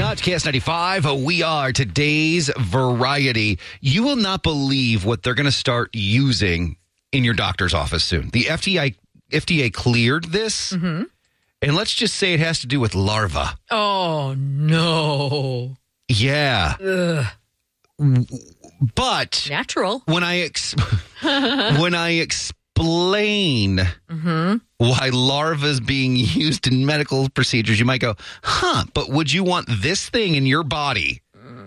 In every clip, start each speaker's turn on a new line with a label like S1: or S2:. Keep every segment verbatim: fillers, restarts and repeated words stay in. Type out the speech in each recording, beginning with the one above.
S1: Hutch, K S ninety-five. We are today's variety. You will not believe what they're going to start using in your doctor's office soon. The F D A, F D A cleared this,
S2: mm-hmm.
S1: and let's just say it has to do with larvae.
S2: Oh, no.
S1: Yeah.
S2: Ugh.
S1: But
S2: natural.
S1: When I ex- when I explain
S2: mm-hmm.
S1: why larvae is being used in medical procedures, you might go, huh, but would you want this thing in your body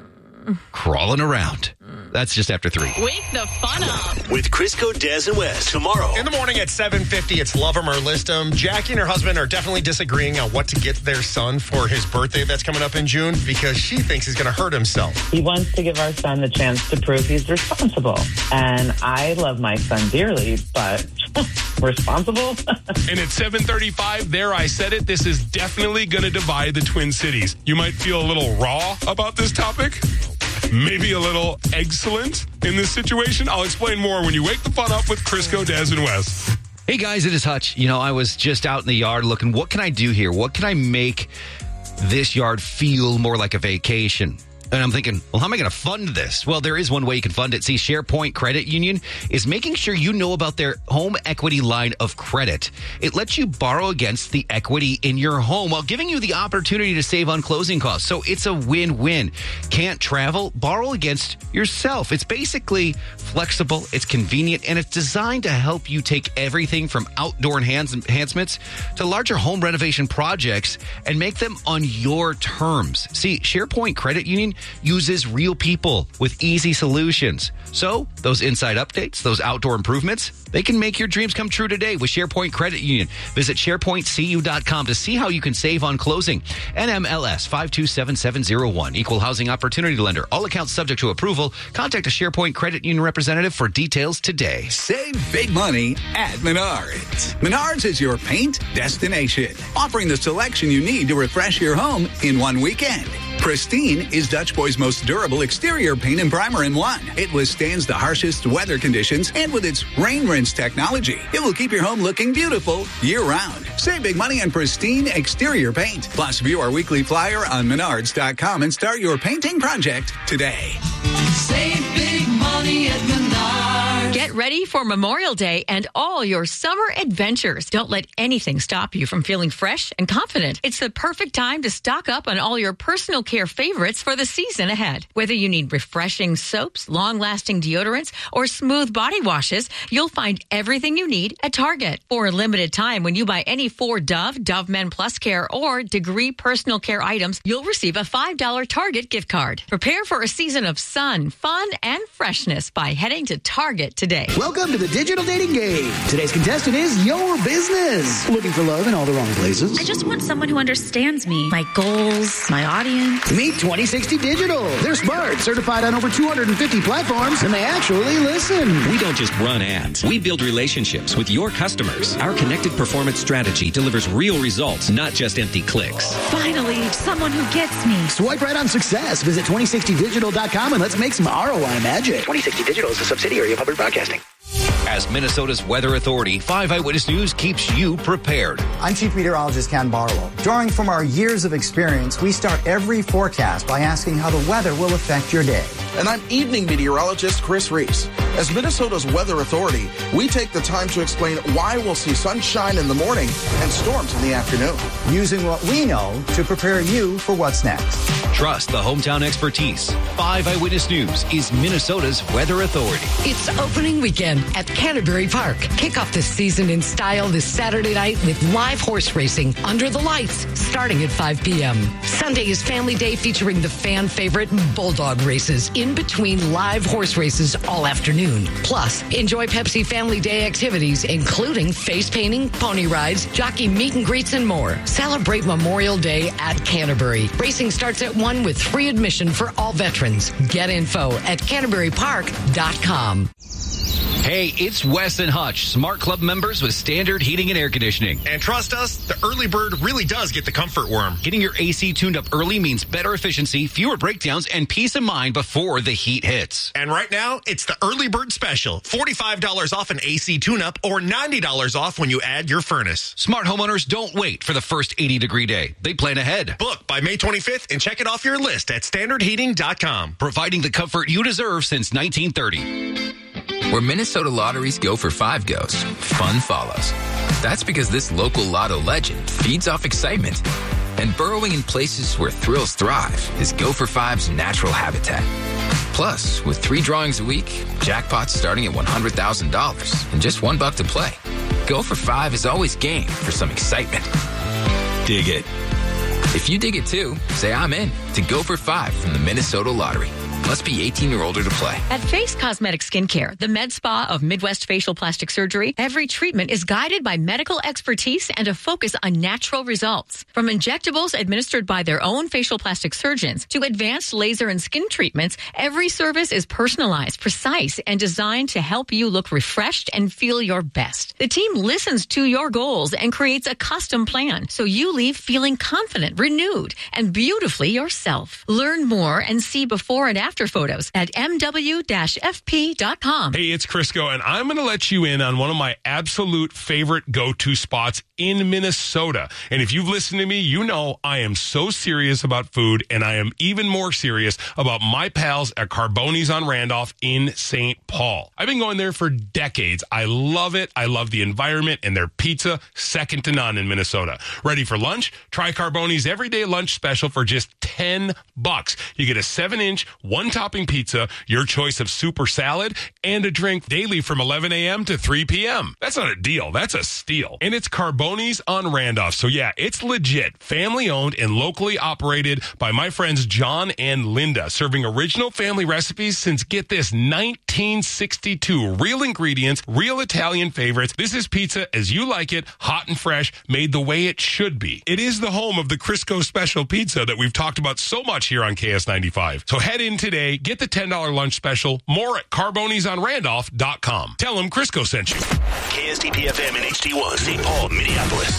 S1: mm. crawling around? Mm. That's just after three.
S3: Wake the fun up.
S4: With Crisco, Des, and Wes tomorrow.
S5: In the morning at seven fifty, it's Love 'Em or List 'Em. Jackie and her husband are definitely disagreeing on what to get their son for his birthday that's coming up in June because she thinks he's going to hurt himself.
S6: He wants to give our son the chance to prove he's responsible. And I love my son dearly, but responsible?
S7: And at seven thirty-five, there I said it, this is definitely going to divide the Twin Cities. You might feel a little raw about this topic. Maybe a little excellent in this situation. I'll explain more when you wake the fun up with Crisco, Des, and Wes.
S1: Hey guys, it is Hutch. You know, I was just out in the yard looking, what can I do here? What can I make this yard feel more like a vacation? And I'm thinking, well, how am I going to fund this? Well, there is one way you can fund it. See, SharePoint Credit Union is making sure you know about their home equity line of credit. It lets you borrow against the equity in your home while giving you the opportunity to save on closing costs. So it's a win-win. Can't travel? Borrow against yourself. It's basically flexible, it's convenient, and it's designed to help you take everything from outdoor enhance- enhancements to larger home renovation projects and make them on your terms. See, SharePoint Credit Union uses real people with easy solutions. So those inside updates, those outdoor improvements, they can make your dreams come true today with SharePoint Credit Union. Visit sharepoint c u dot com to see how you can save on closing. N M L S five two seven seven zero one. Equal Housing Opportunity Lender. All accounts subject to approval. Contact a SharePoint Credit Union representative for details today.
S8: Save big money at Menards. Menards is your paint destination, offering the selection you need to refresh your home in one weekend. Pristine is Dutch Boy's most durable exterior paint and primer in one. It withstands the harshest weather conditions, and with its rain rinse technology, it will keep your home looking beautiful year-round. Save big money on Pristine exterior paint. Plus, view our weekly flyer on menards dot com and start your painting project today.
S9: Save big money at Menards.
S2: Get ready for Memorial Day and all your summer adventures. Don't let anything stop you from feeling fresh and confident. It's the perfect time to stock up on all your personal care favorites for the season ahead. Whether you need refreshing soaps, long-lasting deodorants, or smooth body washes, you'll find everything you need at Target. For a limited time, when you buy any four Dove, Dove Men Plus Care, or Degree personal care items, you'll receive a five dollars Target gift card. Prepare for a season of sun, fun, and freshness by heading to Target today.
S10: Welcome to the digital dating game. Today's contestant is your business. Looking for love in all the wrong places?
S11: I just want someone who understands me, my goals, my audience.
S10: Meet twenty sixty Digital. They're smart, certified on over two hundred fifty platforms, and they actually listen.
S12: We don't just run ads. We build relationships with your customers. Our connected performance strategy delivers real results, not just empty clicks.
S11: Finally, someone who gets me.
S10: Swipe right on success. Visit twenty sixty digital dot com and let's make some R O I magic. twenty sixty Digital is a subsidiary of Hubbard Broadcasting.
S1: As Minnesota's Weather Authority, five Eyewitness News keeps you prepared.
S13: I'm Chief Meteorologist Ken Barlow. Drawing from our years of experience, we start every forecast by asking how the weather will affect your day.
S14: And I'm Evening Meteorologist Chris Reese. As Minnesota's Weather Authority, we take the time to explain why we'll see sunshine in the morning and storms in the afternoon.
S13: Using what we know to prepare you for what's next.
S1: Trust the hometown expertise. five Eyewitness News is Minnesota's Weather Authority.
S15: It's opening weekend at Canterbury Park. Kick off the season in style this Saturday night with live horse racing under the lights starting at five p.m. Sunday is Family Day featuring the fan favorite Bulldog races in between live horse races all afternoon. Plus, enjoy Pepsi Family Day activities including face painting, pony rides, jockey meet and greets, and more. Celebrate Memorial Day at Canterbury. Racing starts at one with free admission for all veterans. Get info at canterbury park dot com.
S1: Hey, it's Wes and Hutch, Smart Club members with Standard Heating and Air Conditioning.
S5: And trust us, the early bird really does get the comfort worm.
S1: Getting your A C tuned up early means better efficiency, fewer breakdowns, and peace of mind before the heat hits.
S5: And right now, it's the early bird special. forty-five dollars off an A C tune-up or ninety dollars off when you add your furnace.
S1: Smart homeowners don't wait for the first eighty degree day. They plan ahead.
S5: Book by May twenty-fifth and check it off your list at standard heating dot com.
S1: Providing the comfort you deserve since nineteen thirty.
S3: Where Minnesota Lotteries go for five goes, fun follows. That's because this local lotto legend feeds off excitement. And burrowing in places where thrills thrive is Go for Five's natural habitat. Plus, with three drawings a week, jackpots starting at one hundred thousand dollars and just one buck to play. Go for Five is always game for some excitement. Dig it. If you dig it too, say I'm in to Go for Five from the Minnesota Lottery. Must be eighteen or older to play.
S2: At Face Cosmetic Skincare, the med spa of Midwest Facial Plastic Surgery, every treatment is guided by medical expertise and a focus on natural results. From injectables administered by their own facial plastic surgeons to advanced laser and skin treatments, every service is personalized, precise, and designed to help you look refreshed and feel your best. The team listens to your goals and creates a custom plan so you leave feeling confident, renewed, and beautifully yourself. Learn more and see before and after photos at m w dash f p dot com.
S7: Hey, it's Crisco, and I'm going to let you in on one of my absolute favorite go-to spots in Minnesota. And if you've listened to me, you know I am so serious about food, and I am even more serious about my pals at Carboni's on Randolph in Saint Paul. I've been going there for decades. I love it. I love the environment, and their pizza, second to none in Minnesota. Ready for lunch? Try Carboni's everyday lunch special for just ten bucks. You get a seven-inch, one-topping pizza, your choice of soup or salad, and a drink daily from eleven a.m. to three p.m. That's not a deal. That's a steal. And it's Carboni's on Randolph. So yeah, it's legit. Family-owned and locally operated by my friends John and Linda, serving original family recipes since, get this, nineteen sixty-two. Real ingredients, real Italian favorites. This is pizza as you like it, hot and fresh, made the way it should be. It is the home of the Crisco Special Pizza that we've talked about so much here on K S ninety-five. So head in today, get the ten dollars lunch special, more at carbonis on randolph dot com. Tell them Crisco sent you.
S4: K S T P F M and H D one, Saint Paul, Minneapolis.